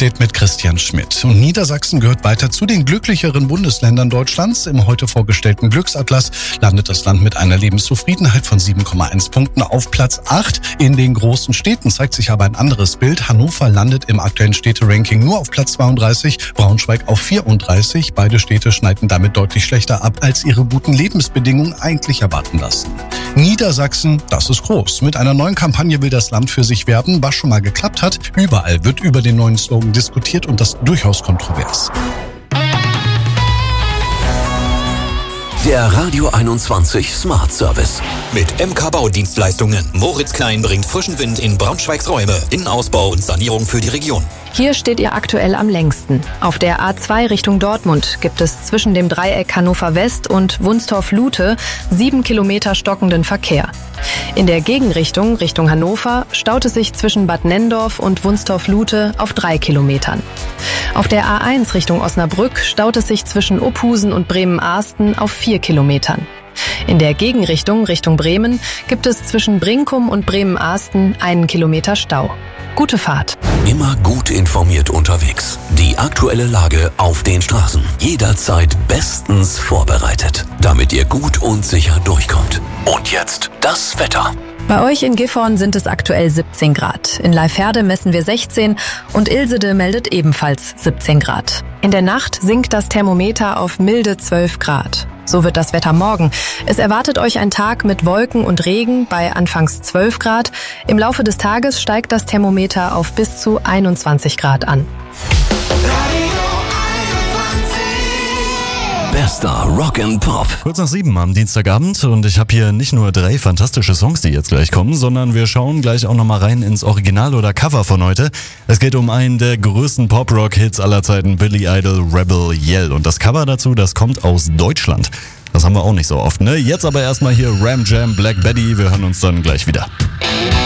Update mit Christian Schmidt. Und Niedersachsen gehört weiter zu den glücklicheren Bundesländern Deutschlands. Im heute vorgestellten Glücksatlas landet das Land mit einer Lebenszufriedenheit von 7,1 Punkten auf Platz 8. In den großen Städten zeigt sich aber ein anderes Bild. Hannover landet im aktuellen Städteranking nur auf Platz 32, Braunschweig auf 34. Beide Städte schneiden damit deutlich schlechter ab, als ihre guten Lebensbedingungen eigentlich erwarten lassen. Niedersachsen, das ist groß. Mit einer neuen Kampagne will das Land für sich werben, was schon mal geklappt hat. Überall wird über den neuen Slogan diskutiert und das durchaus kontrovers. Der Radio 21 Smart Service. Mit MK Baudienstleistungen. Moritz Klein bringt frischen Wind in Braunschweigs Räume. Innenausbau und Sanierung für die Region. Hier steht ihr aktuell am längsten. Auf der A2 Richtung Dortmund gibt es zwischen dem Dreieck Hannover West und Wunstorf-Lute 7 Kilometer stockenden Verkehr. In der Gegenrichtung, Richtung Hannover, staut es sich zwischen Bad Nenndorf und Wunstorf-Lute auf 3 Kilometern. Auf der A1 Richtung Osnabrück staut es sich zwischen Opusen und Bremen-Arsten auf 4 Kilometern. In der Gegenrichtung, Richtung Bremen, gibt es zwischen Brinkum und Bremen-Arsten 1 Kilometer Stau. Gute Fahrt. Immer gut informiert unterwegs. Die aktuelle Lage auf den Straßen. Jederzeit bestens vorbereitet, damit ihr gut und sicher durchkommt. Und jetzt das Wetter. Bei euch in Gifhorn sind es aktuell 17 Grad. In Leifherde messen wir 16 und Ilsede meldet ebenfalls 17 Grad. In der Nacht sinkt das Thermometer auf milde 12 Grad. So wird das Wetter morgen. Es erwartet euch ein Tag mit Wolken und Regen bei anfangs 12 Grad. Im Laufe des Tages steigt das Thermometer auf bis zu 21 Grad an. Bester Rock and Pop. Kurz nach 7 am Dienstagabend und ich habe hier nicht nur 3 fantastische Songs, die jetzt gleich kommen, sondern wir schauen gleich auch nochmal rein ins Original oder Cover von heute. Es geht um einen der größten Pop-Rock-Hits aller Zeiten, Billy Idol, Rebel Yell. Und das Cover dazu, das kommt aus Deutschland. Das haben wir auch nicht so oft, ne? Jetzt aber erstmal hier Ram Jam, Black Betty. Wir hören uns dann gleich wieder.